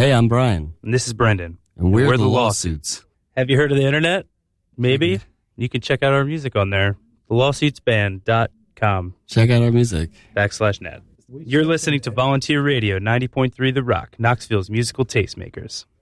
Hey, I'm Brian. And this is Brendan. And we're the Lawsuits. Have you heard of the internet? Maybe. You can check out our music on there. TheLawsuitsBand.com. Check out our music. /net. You're listening to Volunteer Radio 90.3 The Rock, Knoxville's musical tastemakers.